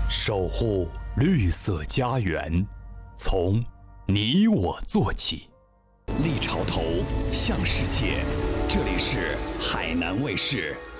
守护绿色家园，从你我做起。 立潮头向世界，这里是海南卫视